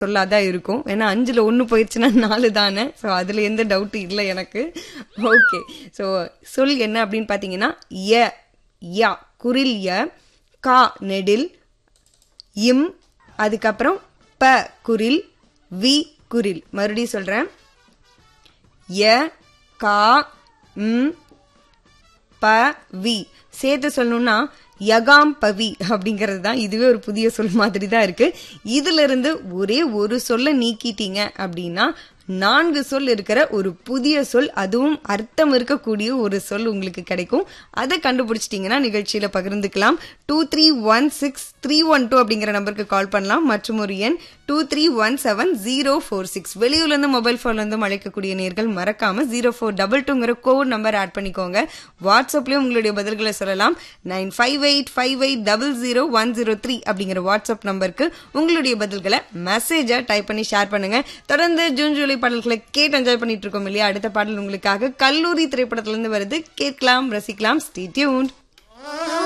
சொல்லாதான் இருக்கும். ஏன்னா 5ல் 1 போயிடுச்சுன்னா 4 தானே. ஸோ அதில் எந்த டவுட்டும் இல்லை எனக்கு. ஓகே, ஸோ சொல் என்ன அப்படின்னு பார்த்தீங்கன்னா ய, யா குரில் ய, கா நெடில், இம் அதுக்கப்புறம் ப குரில், வி குரில். மறுபடியும் சொல்கிறேன். ய, கா, ம், ப, வி. சேர்த்து சொல்லணும்னா யகாம் பவி அப்படிங்கிறது தான். இதுவே ஒரு புதிய சொல் மாதிரி தான் இருக்கு. இதுல இருந்து ஒரே ஒரு சொல்ல நீக்கிட்டீங்க அப்படின்னா 4 சொல் இருக்கிற ஒரு புதிய சொல், அதுவும் அர்த்தம் இருக்கக்கூடிய ஒரு சொல் உங்களுக்கு கிடைக்கும். அதை கண்டுபிடிச்சிட்டீங்கன்னா நிகழ்ச்சியில பகிர்ந்துக்கலாம். 231631 அப்படிங்கிற நம்பருக்கு கால் பண்ணலாம். மற்றும் ஒரு எண் 23170046. வெளியூர்ல இருந்து மொபைல் போன்ல இருந்து அழைக்கக்கூடிய நேர்கள் மறக்காம 0422 கோட் நம்பர் ஆட் பண்ணிக்கோங்க. வாட்ஸ்அப்லயும் உங்களுடைய பதில்களை சொல்லலாம். 9585800103 அப்படிங்கிற வாட்ஸ்அப் நம்பருக்கு உங்களுடைய பதில்களை மெசேஜா டைப் பண்ணி ஷேர் பண்ணுங்க. தொடர்ந்து ஜூன் ஜூலை பாடல்களை கேட்டு என்ஜாய் பண்ணிட்டு இருக்கோம் இல்லையா? அடுத்த பாடல் உங்களுக்காக கல்லூரி திரைப்படத்திலிருந்து வருது. கேட்கலாம், ரசிக்கலாம். Stay tuned.